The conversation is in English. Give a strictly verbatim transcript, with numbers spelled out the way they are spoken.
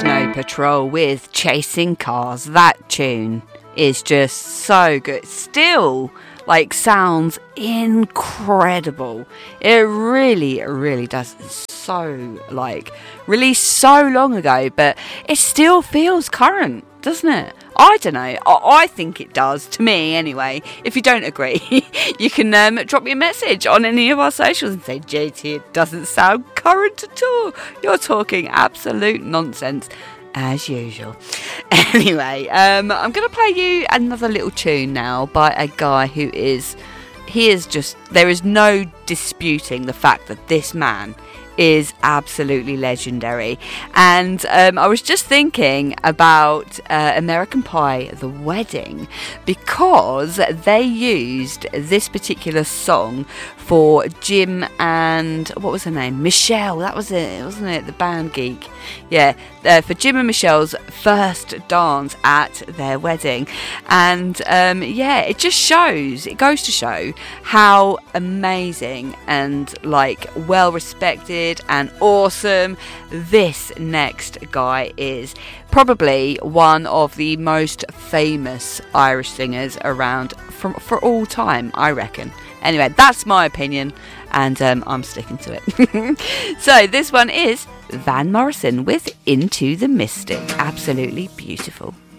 Snow Patrol with Chasing Cars. That tune is just so good. Still, like, sounds incredible. It really, really does. It's so, like, released so long ago, but it still feels current, doesn't it? I don't know. I, I think it does, to me anyway. If you don't agree, you can um, drop me a message on any of our socials and say, J T, it doesn't sound current at all. You're talking absolute nonsense, as usual. Anyway, um, I'm going to play you another little tune now by a guy who is, he is just, there is no disputing the fact that this man is absolutely legendary. And um, I was just thinking about uh, American Pie The Wedding, because they used this particular song for Jim and what was her name, Michelle, that was it, wasn't it, the band geek, yeah, uh, for Jim and Michelle's first dance at their wedding. And um, yeah, it just shows, it goes to show how amazing and like well respected and awesome this next guy is. Probably one of the most famous Irish singers around from for all time, I reckon. Anyway, that's my opinion, and um, I'm sticking to it. So this one is Van Morrison with Into the Mystic. Absolutely beautiful.